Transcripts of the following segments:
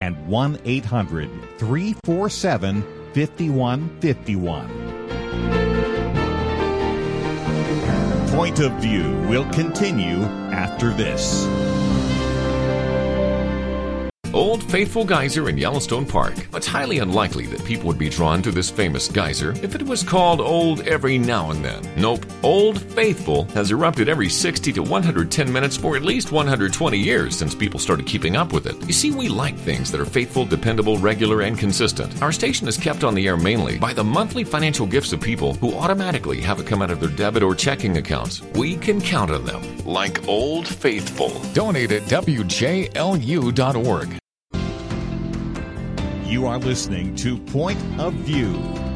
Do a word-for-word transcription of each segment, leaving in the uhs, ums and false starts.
and one eight hundred three four seven five one five one. Point of View will continue after this. Old Faithful Geyser in Yellowstone Park. It's highly unlikely that people would be drawn to this famous geyser if it was called Old every now and then. Nope, Old Faithful has erupted every sixty to one hundred ten minutes for at least one hundred twenty years since people started keeping up with it. You see, we like things that are faithful, dependable, regular, and consistent. Our station is kept on the air mainly by the monthly financial gifts of people who automatically have it come out of their debit or checking accounts. We can count on them, like Old Faithful. Donate at W J L U dot org. You are listening to Point of View.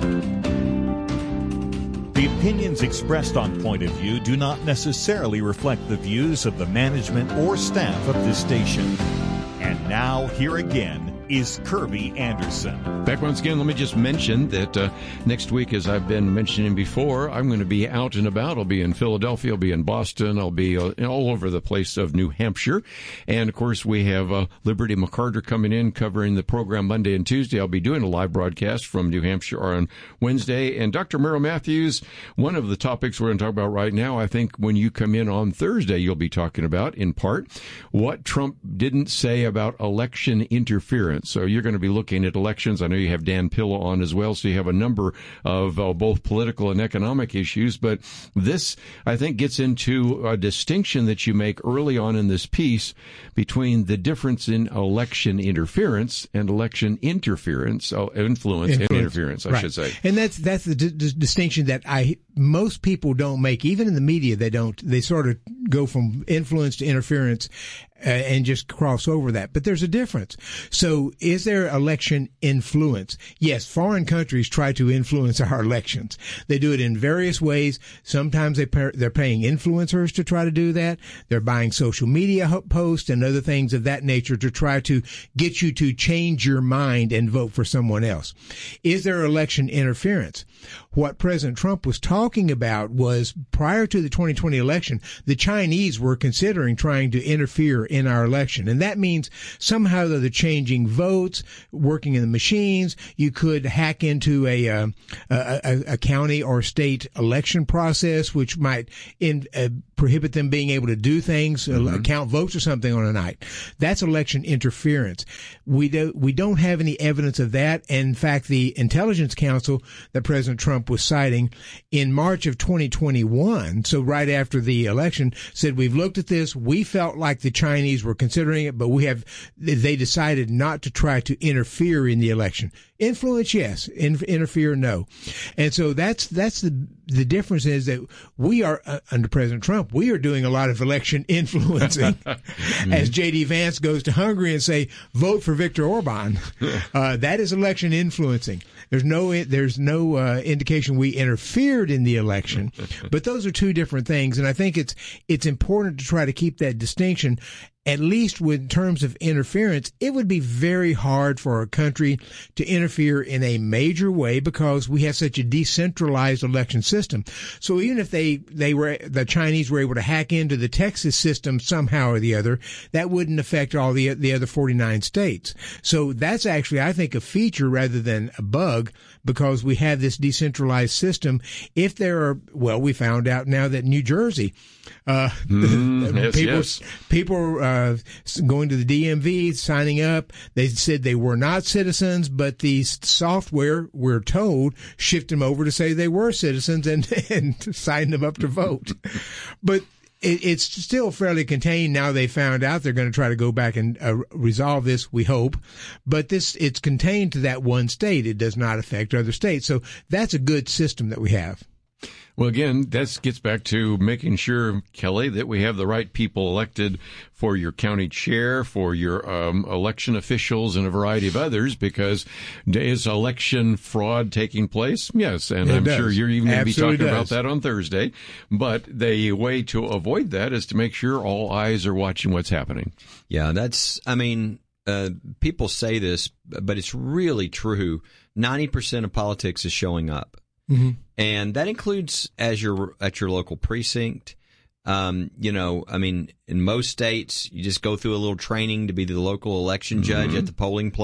The opinions expressed on Point of View do not necessarily reflect the views of the management or staff of this station. And now, here again, is Kirby Anderson. Back once again, let me just mention that uh, next week, as I've been mentioning before, I'm going to be out and about. I'll be in Philadelphia, I'll be in Boston, I'll be uh, all over the place of New Hampshire. And, of course, we have uh, Liberty McCarter coming in, covering the program Monday and Tuesday. I'll be doing a live broadcast from New Hampshire on Wednesday. And Doctor Merrill Matthews, one of the topics we're going to talk about right now, I think when you come in on Thursday, you'll be talking about, in part, what Trump didn't say about election interference. So you're going to be looking at elections. I know you have Dan Pilla on as well, so you have a number of uh, both political and economic issues. But this, I think, gets into a distinction that you make early on in this piece between the difference in election interference and election interference, uh, influence, influence and interference, I right. should say. And that's that's the d- d- distinction that I most people don't make. Even in the media, they don't. They sort of go from influence to interference uh, and just cross over that. But there's a difference. So is there election influence? Yes, foreign countries try to influence our elections. They do it in various ways. Sometimes they pay, they're paying influencers to try to do that. They're buying social media posts and other things of that nature to try to get you to change your mind and vote for someone else. Is there election interference? What President Trump was talking about was, prior to the twenty twenty election, the Chinese were considering trying to interfere in our election. And that means somehow they're changing votes, working in the machines. You could hack into a, uh, a, a, a county or state election process, which might in, uh, prohibit them being able to do things, mm-hmm. uh, count votes or something on a night. That's election interference. We, do, we don't have any evidence of that. And in fact, the Intelligence Council that President Trump was citing in March of twenty twenty-one, so right after the election, said, we've looked at this. We felt like the Chinese were considering it, but we have, they decided not to try to interfere in the election. Influence, yes. In, interfere, no. And so that's that's the the difference is that we are, uh, under President Trump, we are doing a lot of election influencing. mm-hmm. As J D. Vance goes to Hungary and say, vote for Viktor Orban. uh, that is election influencing. There's no there's no uh, indication we interfered in the election, but those are two different things. And I think it's it's important to try to keep that distinction. At least in terms of interference, it would be very hard for a country to interfere in a major way because we have such a decentralized election system. So even if they, they were, the Chinese were able to hack into the Texas system somehow or the other, that wouldn't affect all the, the other forty-nine states. So that's actually, I think, a feature rather than a bug because we have this decentralized system. If there are, well, we found out now that New Jersey, uh, mm, yes, people, yes. people, uh, Uh, going to the D M V, signing up. They said they were not citizens, but the software, we're told, shifted them over to say they were citizens and, and signed them up to vote. But it, it's still fairly contained. Now they found out they're going to try to go back and uh, resolve this, we hope. But this, it's contained to that one state. It does not affect other states. So that's a good system that we have. Well, again, that gets back to making sure, Kelly, that we have the right people elected for your county chair, for your um, election officials, and a variety of others, because is election fraud taking place? Yes, and it I'm does. sure you're even going to be Absolutely talking does. about that on Thursday. But the way to avoid that is to make sure all eyes are watching what's happening. Yeah, that's, I mean, uh, people say this, but it's really true. ninety percent of politics is showing up. Mm-hmm. And that includes as you're at your local precinct. Um, you know, I mean, in most states, you just go through a little training to be the local election judge mm-hmm. at the polling place.